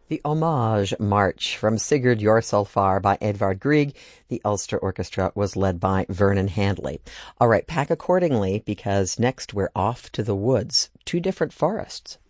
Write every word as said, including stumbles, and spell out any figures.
The Homage March from Sigurd Jorsalfar by Edvard Grieg. The Ulster Orchestra was led by Vernon Handley. All right, pack accordingly because next we're off to the woods, two different forests.